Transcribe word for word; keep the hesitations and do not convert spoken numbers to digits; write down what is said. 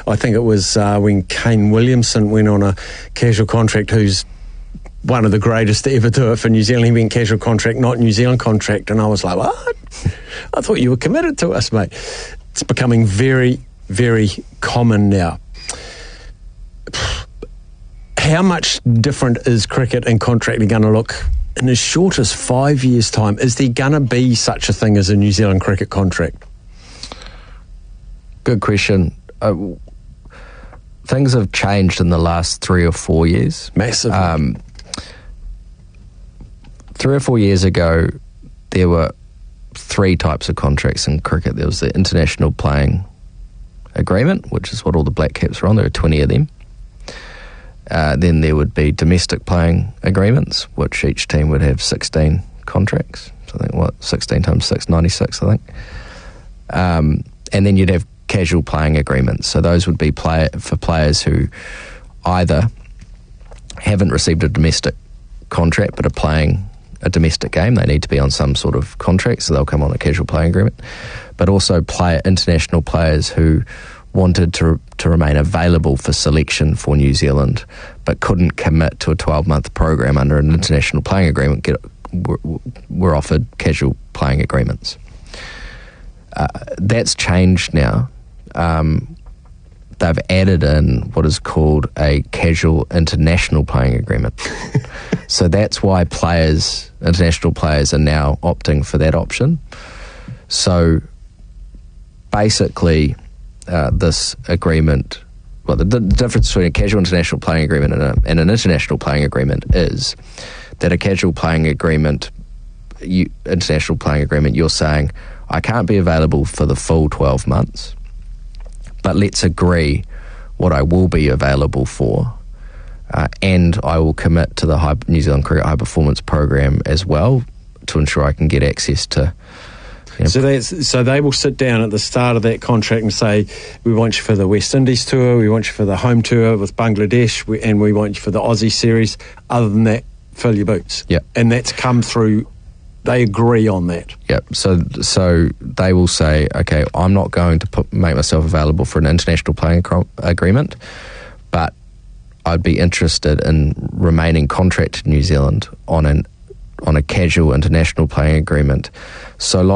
I think it was uh, when Kane Williamson went on a casual contract, who's one of the greatest to ever do it for New Zealand. He went casual contract, not New Zealand contract, and I was like, what? I thought you were committed to us, mate. It's becoming very, very common now. How much different is cricket and contracting going to look in as short as five years' time? Is there going to be such a thing as a New Zealand cricket contract? Good question. Uh, things have changed in the last three or four years. Massively. Um, three or four years ago, there were three types of contracts in cricket. There was the international playing agreement, which is what all the Black Caps are on. There are twenty of them. Uh, then there would be domestic playing agreements, which each team would have sixteen contracts. So I think, what, sixteen times six, ninety-six, I think. Um, and then you'd have casual playing agreements. So those would be play- for players who either haven't received a domestic contract but are playing a domestic game. They need to be on some sort of contract, so they'll come on a casual playing agreement. But also play international players who wanted to to remain available for selection for New Zealand but couldn't commit to a twelve-month program under an international playing agreement, get, were, were offered casual playing agreements. Uh, that's changed now. Um, they've added in what is called a casual international playing agreement. So that's why players, international players, are now opting for that option. So basically, Uh, this agreement, well, the, the difference between a casual international playing agreement and, a, and an international playing agreement is that a casual playing agreement, you, international playing agreement, you're saying, I can't be available for the full twelve months, but let's agree what I will be available for, uh, and I will commit to the high, New Zealand Cricket High Performance Program as well to ensure I can get access to. Yep. So they so they will sit down at the start of that contract and say, we want you for the West Indies tour, we want you for the home tour with Bangladesh, we, and we want you for the Aussie series. Other than that, fill your boots. Yep. And that's come through, they agree on that. Yep. So so they will say, okay, I'm not going to put make myself available for an international playing cro- agreement, but I'd be interested in remaining contracted in New Zealand on an on a casual international playing agreement, so long